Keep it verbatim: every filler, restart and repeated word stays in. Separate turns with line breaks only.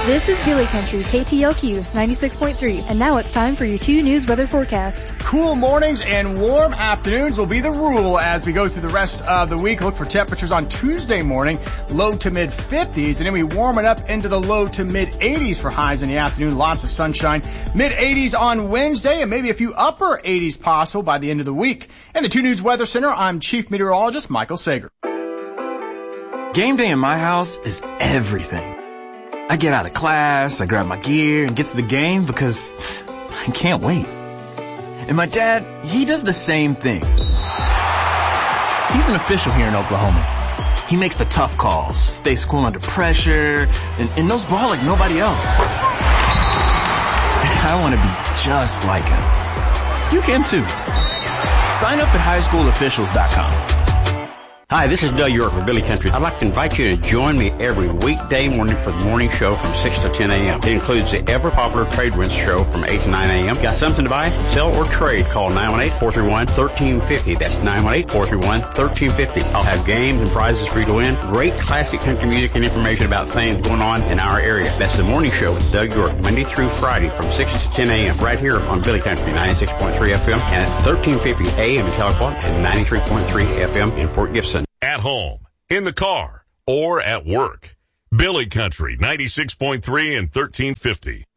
This is Billy Country, K T L Q ninety-six point three, and now it's time for your two news weather forecast.
Cool mornings and warm afternoons will be the rule as we go through the rest of the week. Look for temperatures on Tuesday morning, low to mid fifties, and then we warm it up into the low to mid eighties for highs in the afternoon. Lots of sunshine. Mid eighties on Wednesday, and maybe a few upper eighties possible by the end of the week. In the two News Weather Center, I'm Chief Meteorologist Michael Sager.
Game day in my house is everything. I get out of class, I grab my gear, and get to the game because I can't wait. And my dad, he does the same thing. He's an official here in Oklahoma. He makes the tough calls, stays cool under pressure, and, and knows ball like nobody else. I want to be just like him. You can too. Sign up at high school officials dot com.
Hi, this is Doug York for Billy Country. I'd like to invite you to join me every weekday morning for the morning show from six to ten a.m. It includes the ever-popular Trade Winds show from eight to nine a.m. Got something to buy, sell, or trade? Call nine one eight, four three one, one three five zero. That's nine one eight, four three one, one three five zero. I'll have games and prizes for you to win. Great classic country music and information about things going on in our area. That's the morning show with Doug York, Monday through Friday from six to ten a.m. right here on Billy Country ninety-six point three F M and at thirteen fifty A M in Tahlequah and ninety-three point three F M in Fort Gibson.
At home, in the car, or at work. Billy Country ninety-six point three and thirteen fifty.